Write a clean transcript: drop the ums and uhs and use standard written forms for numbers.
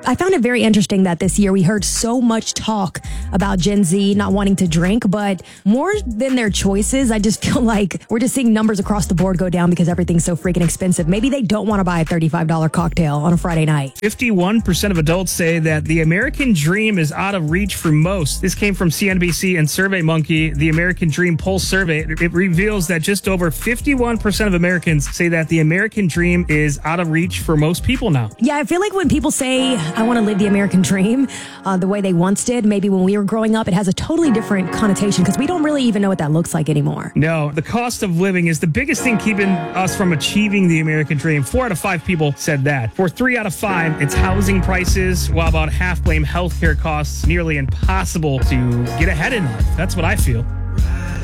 I found it very interesting that this year we heard so much talk about Gen Z not wanting to drink, but more than their choices, I just feel like we're just seeing numbers across the board go down because everything's so freaking expensive. Maybe they don't want to buy a $35 cocktail on a Friday night. 51% of adults say that the American dream is out of reach for most. This came from CNBC and SurveyMonkey. The American Dream Pulse survey, it reveals that just over 51% of Americans say that the American dream is out of reach for most people now. Yeah, I feel like when people say, I want to live the American dream the way they once did, maybe when we were growing up, it has a totally different connotation because we don't really even know what that looks like anymore. No, the cost of living is the biggest thing keeping us from achieving the American dream. 4 out of 5 people said that. For 3 out of 5, it's housing prices, while about half blame healthcare costs. Nearly impossible to get ahead in life. That's what I feel.